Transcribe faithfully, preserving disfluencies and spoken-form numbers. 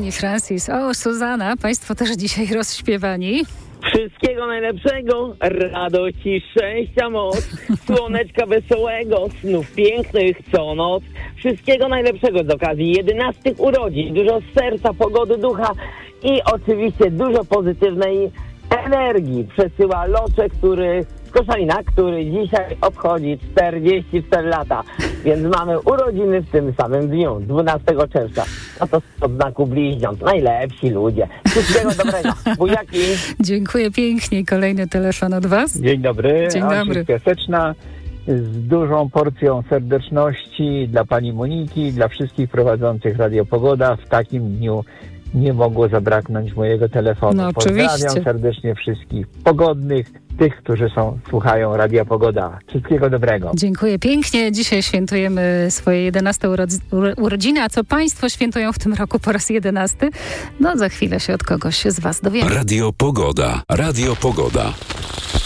Pani Francis. O, Suzana, Państwo też dzisiaj rozśpiewani. Wszystkiego najlepszego, radości, szczęścia, moc, słoneczka wesołego, snów pięknych co noc. Wszystkiego najlepszego z okazji jedenastych urodzin, dużo serca, pogody ducha i oczywiście dużo pozytywnej energii. Przesyła Loczek, który z Koszalina, który dzisiaj obchodzi czterdzieści cztery lata. Więc mamy urodziny w tym samym dniu, dwunastego czerwca. A to od znaku bliźniąt. Najlepsi ludzie. Wszystkiego dobrego. Buziaki. Dziękuję pięknie. Kolejny telefon od Was. Dzień dobry. Dzień dobry. Piaseczna z dużą porcją serdeczności dla pani Moniki, dla wszystkich prowadzących Radio Pogoda. W takim dniu nie mogło zabraknąć mojego telefonu. No, Pozdrawiam oczywiście. serdecznie wszystkich pogodnych, tych, którzy są, słuchają Radia Pogoda. Wszystkiego dobrego. Dziękuję pięknie. Dzisiaj świętujemy swoje jedenaste urodz- uro- urodziny. A co Państwo świętują w tym roku po raz jedenasty? No za chwilę się od kogoś z Was dowiemy. Radio Pogoda. Radio Pogoda.